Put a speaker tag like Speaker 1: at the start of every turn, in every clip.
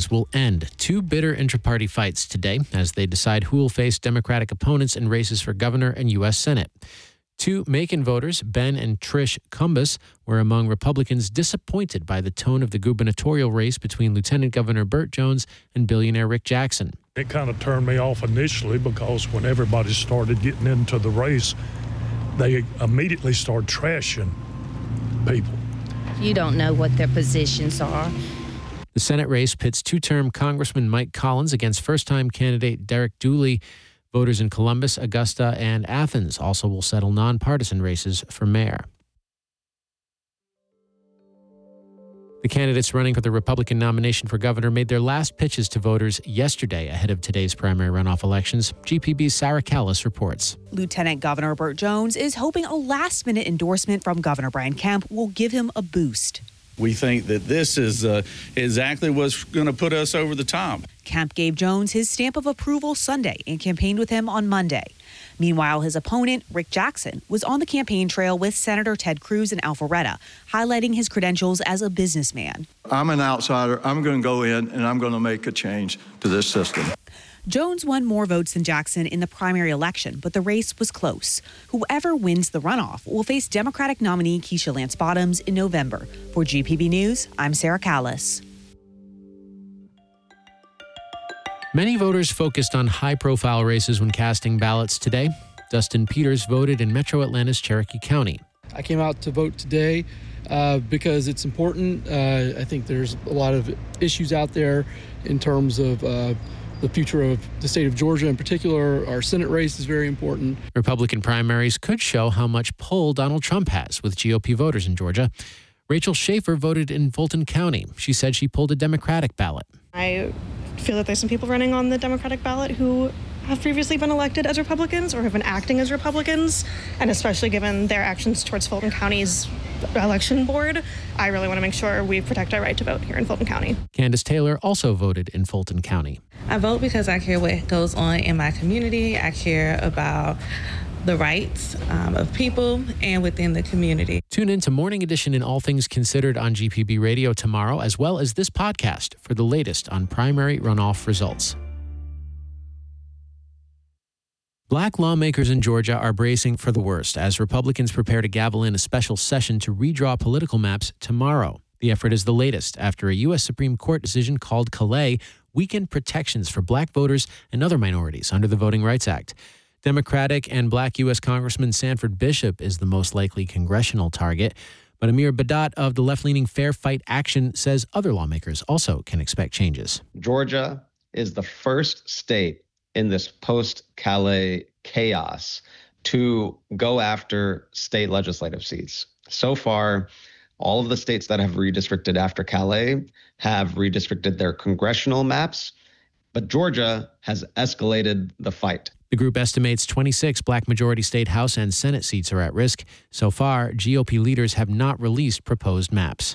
Speaker 1: Republicans will end two bitter intra-party fights today as they decide who will face Democratic opponents in races for governor and U.S. Senate. Two Macon voters, Ben and Trish Cumbus, were among Republicans disappointed by the tone of the gubernatorial race between Lieutenant Governor Burt Jones and billionaire Rick Jackson.
Speaker 2: It kind of turned me off initially because when everybody started getting into the race, they immediately started trashing people.
Speaker 3: You don't know what their positions are.
Speaker 1: The Senate race pits two-term Congressman Mike Collins against first-time candidate Derek Dooley. Voters in Columbus, Augusta, and Athens also will settle nonpartisan races for mayor. The candidates running for the Republican nomination for governor made their last pitches to voters yesterday ahead of today's primary runoff elections. GPB's Sarah Callis reports.
Speaker 4: Lieutenant Governor Burt Jones is hoping a last-minute endorsement from Governor Brian Kemp will give him a boost.
Speaker 5: We think that this is exactly what's going to put us over the top.
Speaker 4: Kemp gave Jones his stamp of approval Sunday and campaigned with him on Monday. Meanwhile, his opponent, Rick Jackson, was on the campaign trail with Senator Ted Cruz in Alpharetta, highlighting his credentials as a businessman.
Speaker 6: I'm an outsider. I'm going to go in and I'm going to make a change to this system.
Speaker 4: Jones won more votes than Jackson in the primary election, but the race was close. Whoever wins the runoff will face Democratic nominee Keisha Lance Bottoms in November. For GPB News, I'm Sarah Callis.
Speaker 1: Many voters focused on high-profile races when casting ballots today. Dustin Peters voted in Metro Atlanta's Cherokee County.
Speaker 7: I came out to vote today because it's important. I think there's a lot of issues out there in terms of the future of the state of Georgia in particular. Our Senate race is very important.
Speaker 1: Republican primaries could show how much pull Donald Trump has with GOP voters in Georgia. Rachel Schaefer voted in Fulton County. She said she pulled a Democratic ballot.
Speaker 8: I feel that there's some people running on the Democratic ballot who have previously been elected as Republicans or have been acting as Republicans, and especially given their actions towards Fulton County's election board, I really want to make sure we protect our right to vote here in Fulton County.
Speaker 1: Candace Taylor also voted in Fulton County.
Speaker 9: I vote because I care what goes on in my community. I care about the rights of people and within the community.
Speaker 1: Tune in to Morning Edition and All Things Considered on GPB Radio tomorrow, as well as this podcast for the latest on primary runoff results. Black lawmakers in Georgia are bracing for the worst as Republicans prepare to gavel in a special session to redraw political maps tomorrow. The effort is the latest after a U.S. Supreme Court decision called Calais weakened protections for black voters and other minorities under the Voting Rights Act. Democratic and black U.S. Congressman Sanford Bishop is the most likely congressional target, but Amir Badat of the left-leaning Fair Fight Action says other lawmakers also can expect changes.
Speaker 10: Georgia is the first state in this post-Calais chaos to go after state legislative seats. So far, all of the states that have redistricted after Calais have redistricted their congressional maps, but Georgia has escalated the fight.
Speaker 1: The group estimates 26 black majority state House and Senate seats are at risk. So far, GOP leaders have not released proposed maps.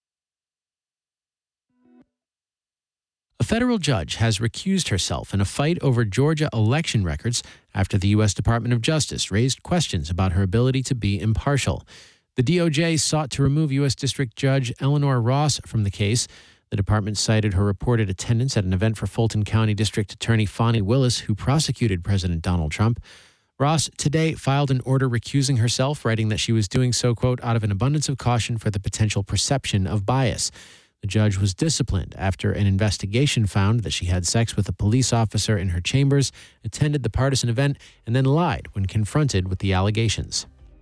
Speaker 1: A federal judge has recused herself in a fight over Georgia election records after the U.S. Department of Justice raised questions about her ability to be impartial. The DOJ sought to remove U.S. District Judge Eleanor Ross from the case. The department cited her reported attendance at an event for Fulton County District Attorney Fani Willis, who prosecuted President Donald Trump. Ross today filed an order recusing herself, writing that she was doing so, quote, out of an abundance of caution for the potential perception of bias. The judge was disciplined after an investigation found that she had sex with a police officer in her chambers, attended the partisan event, and then lied when confronted with the allegations.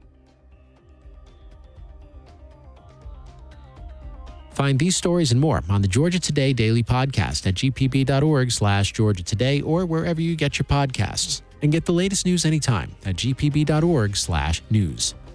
Speaker 1: Find these stories and more on the Georgia Today Daily Podcast at gpb.org/Georgia Today or wherever you get your podcasts. And get the latest news anytime at gpb.org/news.